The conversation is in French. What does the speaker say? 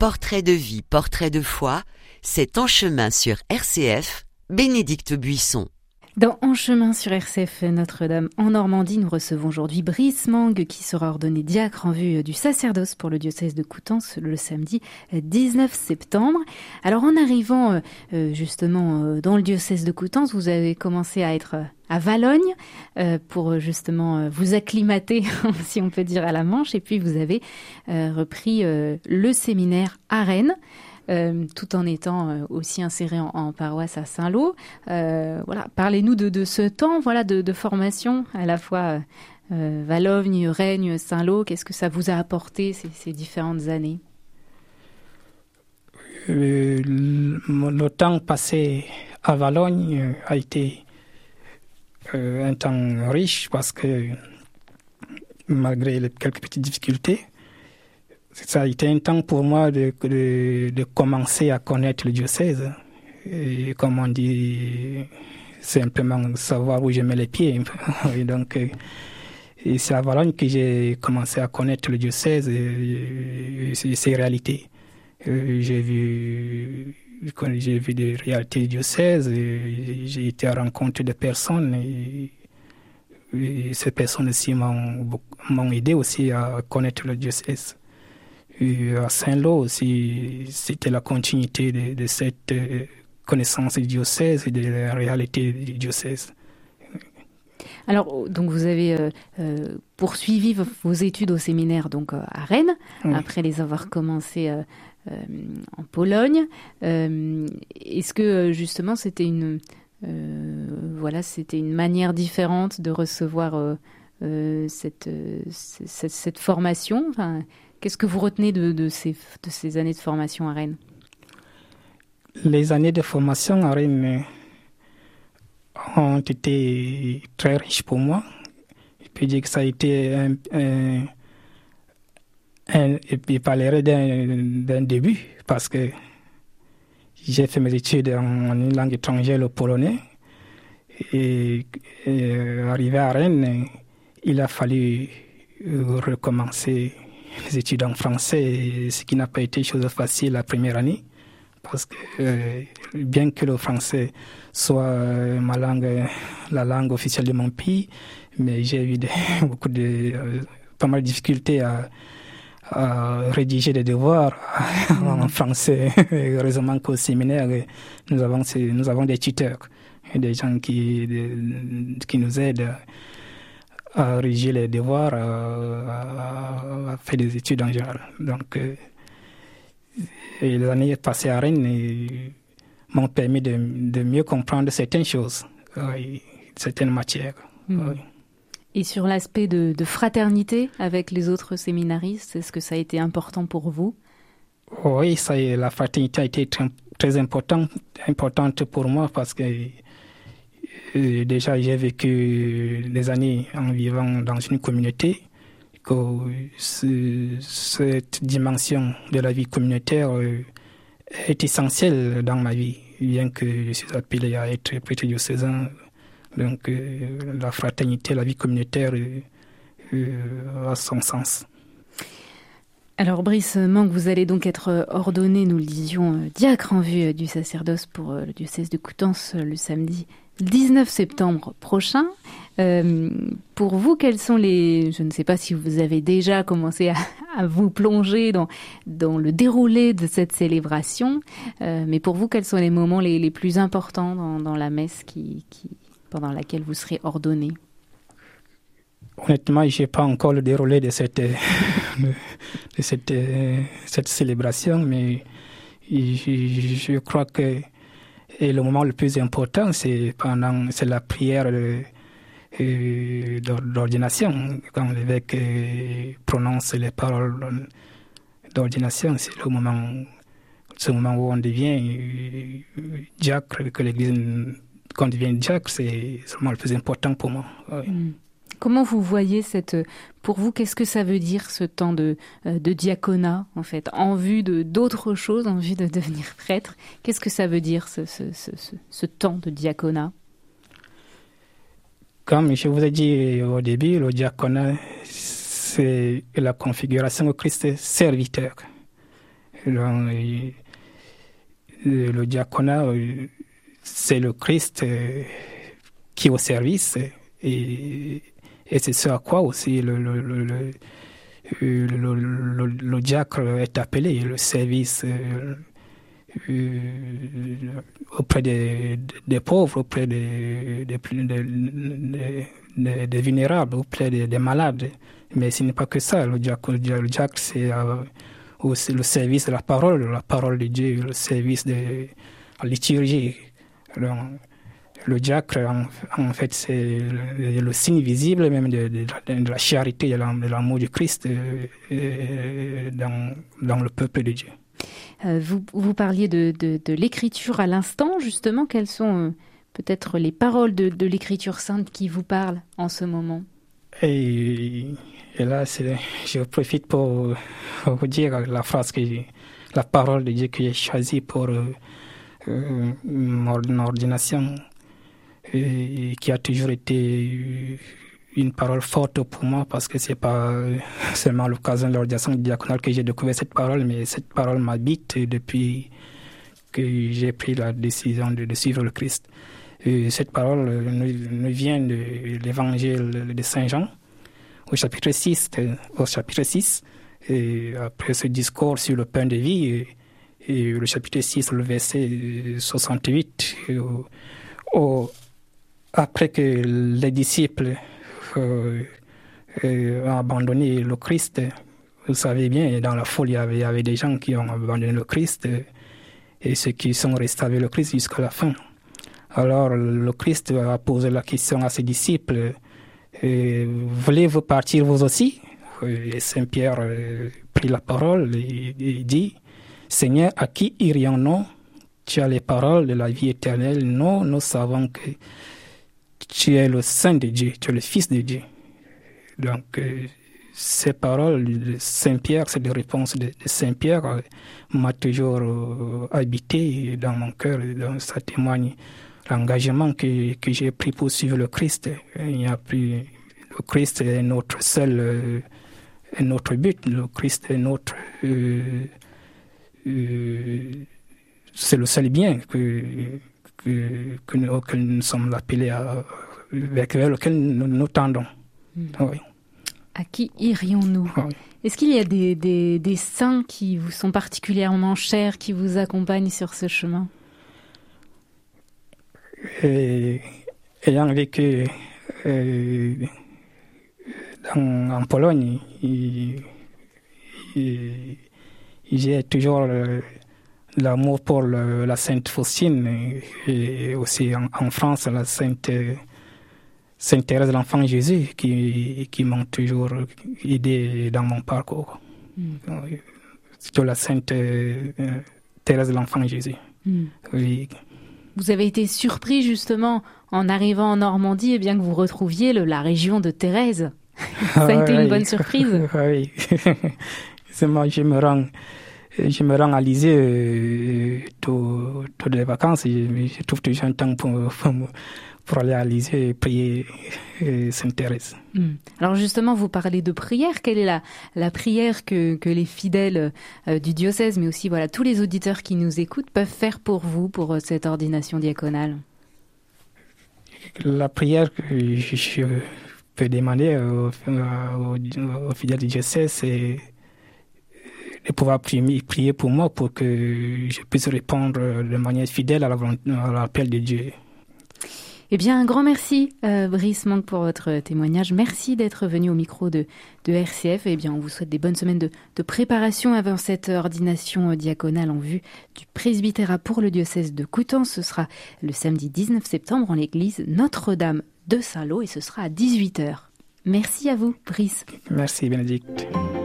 Portrait de vie, portrait de foi, c'est En chemin sur RCF, Bénédicte Buisson. Dans En chemin sur RCF Notre-Dame en Normandie, nous recevons aujourd'hui Brice Mangue qui sera ordonné diacre en vue du sacerdoce pour le diocèse de Coutances le samedi 19 septembre. Alors en arrivant justement dans le diocèse de Coutances, vous avez commencé à être à Valognes pour justement vous acclimater, si on peut dire, à la Manche, et puis vous avez repris le séminaire à Rennes. Tout en étant aussi inséré en paroisse à Saint-Lô. Voilà, parlez-nous de ce temps, voilà, de formation, à la fois Valognes, Rennes, Saint-Lô. Qu'est-ce que ça vous a apporté ces différentes années? Le temps passé à Valognes a été un temps riche parce que malgré quelques petites difficultés, ça a été un temps pour moi de commencer à connaître le diocèse. Et comme on dit, simplement savoir où je mets les pieds. Et donc, et c'est à Valognes que j'ai commencé à connaître le diocèse et ses réalités. J'ai vu des réalités du diocèse, et j'ai été à la rencontre de personnes et ces personnes aussi m'ont aidé aussi à connaître le diocèse. Et à Saint-Lô aussi, c'était la continuité de cette connaissance du diocèse et de la réalité du diocèse. Alors, donc vous avez poursuivi vos études au séminaire donc à Rennes, oui, après les avoir commencées en Pologne. Est-ce que justement c'était une manière différente de recevoir cette formation? Enfin, qu'est-ce que vous retenez de ces années de formation à Rennes? Les années de formation à Rennes ont été très riches pour moi. Je peux dire que ça a été je parlerai d'un début, parce que j'ai fait mes études en une langue étrangère, le polonais. Et arrivé à Rennes, il a fallu recommencer les études en français, ce qui n'a pas été chose facile la première année, parce que bien que le français soit ma langue, la langue officielle de mon pays, mais j'ai eu pas mal de difficultés à rédiger des devoirs en français. Heureusement qu'au séminaire, nous avons des tuteurs, des gens qui nous aident à rédiger les devoirs, à faire des études en général. Donc, et les années passées à Rennes m'ont permis de mieux comprendre certaines choses, certaines matières. Oui. Et sur l'aspect de fraternité avec les autres séminaristes, est-ce que ça a été important pour vous? Oui, la fraternité a été très, très importante pour moi, parce que déjà j'ai vécu des années en vivant dans une communauté, que cette dimension de la vie communautaire est essentielle dans ma vie, bien que je suis appelé à être prêtre diocésain. Donc la fraternité, la vie communautaire a son sens. Alors Brice Mangue, vous allez donc être ordonné, nous le disions, diacre en vue du sacerdoce pour le diocèse de Coutances le samedi 19 septembre prochain. Pour vous, quels sont je ne sais pas si vous avez déjà commencé à vous plonger dans le déroulé de cette célébration, mais pour vous, quels sont les moments les plus importants dans la messe pendant laquelle vous serez ordonné? Honnêtement, je n'ai pas encore le déroulé de cette célébration, mais je crois que le moment le plus important, c'est la prière d'ordination. Quand l'évêque prononce les paroles d'ordination, c'est ce moment où on devient diacre, que l'Église, quand on devient diacre, c'est vraiment le plus important pour moi. Oui. Comment vous voyez pour vous, qu'est-ce que ça veut dire ce temps de diaconat, en fait, en vue d'autres choses, en vue de devenir prêtre? Qu'est-ce que ça veut dire ce temps de diaconat? Comme je vous ai dit au début, le diaconat, c'est la configuration au Christ serviteur. Le diaconat, c'est le Christ qui est au service, et c'est ce à quoi aussi le diacre est appelé, le service auprès des pauvres, auprès des vulnérables, auprès des malades. Mais ce n'est pas que ça. Le diacre, c'est aussi le service de la parole de Dieu, le service de la liturgie. Donc, le diacre, en fait, c'est le signe visible même de la charité, de l'amour du Christ dans le peuple de Dieu. Vous parliez de l'écriture à l'instant, justement. Quelles sont peut-être les paroles de l'écriture sainte qui vous parlent en ce moment? Et là, je profite pour vous dire la parole de Dieu que j'ai choisie pour mon ordination, qui a toujours été une parole forte pour moi, parce que c'est pas seulement à l'occasion de l'ordination diaconale que j'ai découvert cette parole, mais cette parole m'habite depuis que j'ai pris la décision de suivre le Christ. Et cette parole nous vient de l'évangile de Saint Jean, au chapitre 6. Et après ce discours sur le pain de vie, et le chapitre 6, le verset 68, après que les disciples ont abandonné le Christ, vous savez bien, dans la foule, il y avait des gens qui ont abandonné le Christ, et ceux qui sont restés avec le Christ jusqu'à la fin. Alors le Christ a posé la question à ses disciples, voulez-vous partir vous aussi? Et Saint Pierre prit la parole et dit, Seigneur, à qui irions-nous? Tu as les paroles de la vie éternelle. Nous savons que tu es le Saint de Dieu, tu es le Fils de Dieu. Donc, ces paroles de Saint Pierre, ces réponses de Saint Pierre m'a toujours habité dans mon cœur. Donc, ça témoigne l'engagement que j'ai pris pour suivre le Christ. Il n'y a plus, le Christ est notre seul, notre but. Le Christ est notre, c'est le seul bien auquel nous sommes appelés vers lequel nous tendons. Oui. À qui irions-nous? Oui. Est-ce qu'il y a des saints qui vous sont particulièrement chers, qui vous accompagnent sur ce chemin? Ayant vécu en Pologne, j'ai toujours l'amour pour la Sainte Faustine, et aussi en France, la Sainte Thérèse de l'Enfant Jésus, qui m'ont toujours aidé dans mon parcours. Surtout la Sainte Thérèse de l'Enfant Jésus. Oui. Vous avez été surpris justement en arrivant en Normandie, et bien que vous retrouviez la région de Thérèse. Ça a été une bonne surprise. Oui. Moi, je me rends à Lisieux toutes les vacances. Je trouve toujours un temps pour aller à Lisieux et prier Sainte Thérèse. Alors justement, vous parlez de prière. Quelle est la prière que les fidèles du diocèse, mais aussi tous les auditeurs qui nous écoutent, peuvent faire pour vous, pour cette ordination diaconale? La prière que je peux demander aux fidèles du diocèse, c'est de pouvoir prier pour moi, pour que je puisse répondre de manière fidèle à l'appel de Dieu. Eh bien, un grand merci, Brice Mangue, pour votre témoignage. Merci d'être venu au micro de RCF. Eh bien, on vous souhaite des bonnes semaines de préparation avant cette ordination diaconale en vue du presbytérat pour le diocèse de Coutances. Ce sera le samedi 19 septembre en l'église Notre-Dame de Saint-Lô, et ce sera à 18h. Merci à vous, Brice. Merci, Bénédicte.